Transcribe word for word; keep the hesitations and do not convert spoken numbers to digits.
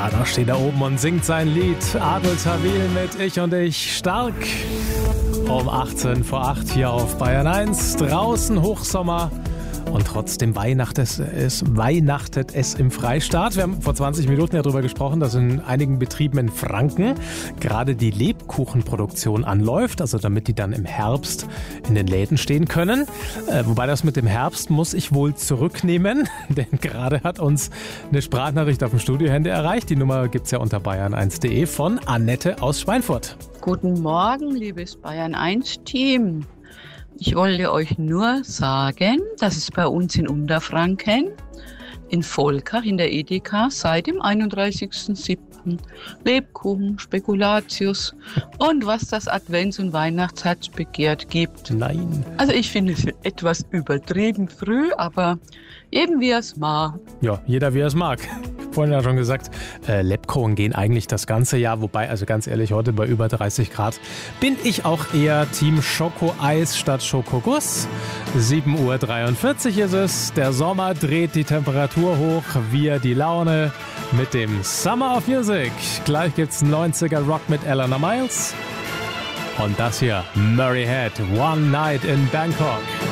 Ja, da steht er oben und singt sein Lied. Adel Tawil mit Ich und Ich stark. Um achtzehn vor acht hier auf Bayern eins. Draußen Hochsommer. Und trotzdem weihnachtet es, weihnachtet es im Freistaat. Wir haben vor zwanzig Minuten ja darüber gesprochen, dass in einigen Betrieben in Franken gerade die Lebkuchenproduktion anläuft, also damit die dann im Herbst in den Läden stehen können. Äh, wobei das mit dem Herbst muss ich wohl zurücknehmen, denn gerade hat uns eine Sprachnachricht auf dem Studiohandy erreicht. Die Nummer gibt's ja unter bayern eins punkt de von Annette aus Schweinfurt. Guten Morgen, liebes Bayern eins Team. Ich wollte euch nur sagen, dass es bei uns in Unterfranken, in Volkach, in der Edeka, seit dem einunddreißigsten siebten Lebkuchen, Spekulatius und was das Advents- und Weihnachtsherz begehrt gibt. Nein. Also ich finde es etwas übertrieben früh, aber eben wie er es mag. Ja, jeder wie er es mag. Vorhin ja schon gesagt, äh, Lebkuchen gehen eigentlich das ganze Jahr, wobei, also ganz ehrlich, heute bei über dreißig Grad bin ich auch eher Team Schokoeis statt Schokoguss. sieben Uhr dreiundvierzig ist es, der Sommer dreht die Temperatur hoch, wir die Laune mit dem Summer of Music. Gleich gibt's neunziger Rock mit Eleanor Miles und das hier, Murray Head, One Night in Bangkok.